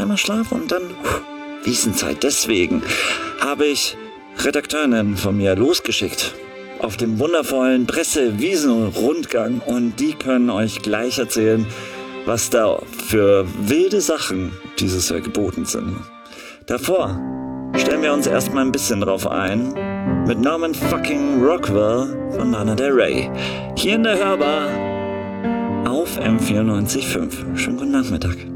einmal Schlaf und dann Wiesenzeit. Deswegen habe ich Redakteurinnen von mir losgeschickt auf dem wundervollen Presse-Wiesen-Rundgang und die können euch gleich erzählen, was da für wilde Sachen dieses Jahr geboten sind. Davor stellen wir uns erstmal ein bisschen drauf ein mit Norman fucking Rockwell von Lana Del Rey. Hier in der Hörbar auf M94.5. Schönen guten Nachmittag.